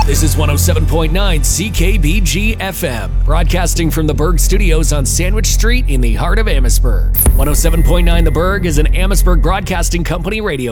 This is 107.9 CKBG FM, broadcasting from the Berg Studios on Sandwich Street in the heart of Amherstburg. 107.9 The Berg is an Amherstburg Broadcasting Company radio